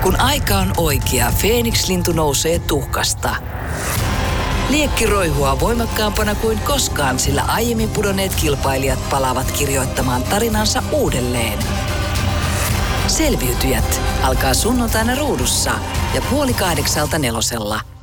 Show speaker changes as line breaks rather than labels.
Kun aika on oikea, Feeniks-lintu nousee tuhkasta. Liekki roihua voimakkaampana kuin koskaan, sillä aiemmin pudonneet kilpailijat palaavat kirjoittamaan tarinansa uudelleen. Selviytyjät alkaa sunnuntaina Ruudussa ja 7:30 4:00.